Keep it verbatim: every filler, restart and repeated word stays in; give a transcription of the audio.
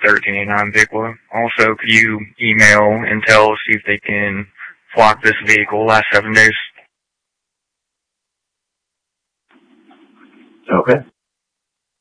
thirteen eighty-nine vehicle. Also, could you email Intel, see if they can flock this vehicle last seven days? Okay.